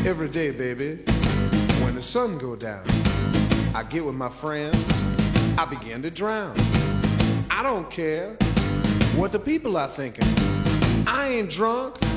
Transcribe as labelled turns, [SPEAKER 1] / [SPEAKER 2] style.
[SPEAKER 1] Every day, baby, when the sun go down, I get with my friends, I begin to drown. I don't care what the people are thinking. I ain't drunk,